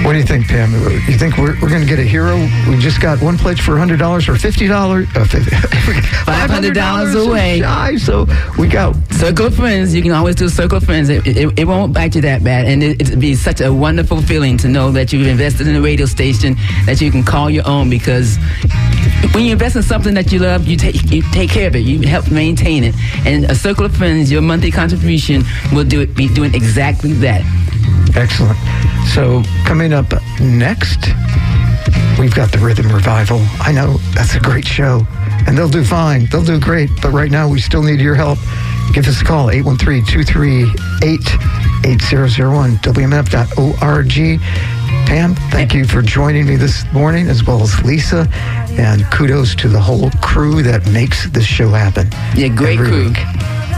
What do you think, Pam? You think we're going to get a hero? We just got one pledge for $100 or $50, $500 away. Shy, so we go. Circle of Friends. You can always do Circle of Friends. It won't bite you that bad, and it'd be such a wonderful feeling to know that you've invested in a radio station that you can call your own. Because when you invest in something that you love, you take care of it. You help maintain it, and a Circle of Friends, your monthly contribution will be doing exactly that. Excellent. So coming up next, we've got the Rhythm Revival. I know that's a great show, and they'll do fine. They'll do great. But right now, we still need your help. Give us a call, 813-238-8001, WMF.org. Pam, thank you for joining me this morning, as well as Lisa, and kudos to the whole crew that makes this show happen. Yeah, great crew. Week.